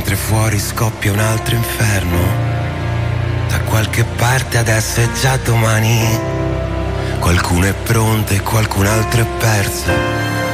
mentre fuori scoppia un altro inferno. Da qualche parte adesso è già domani. Qualcuno è pronto e qualcun altro è perso.